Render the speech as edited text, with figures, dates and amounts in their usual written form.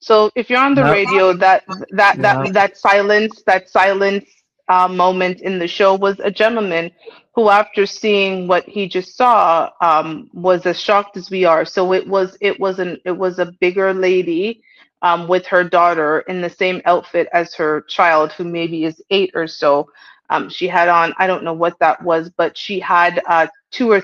So if you're on the No, radio, yeah. that silence moment in the show was a gentleman who, after seeing what he just saw, was as shocked as we are. So it was a bigger lady with her daughter in the same outfit as her child, who maybe is 8 or so. She had on, I don't know what that was, but she had two or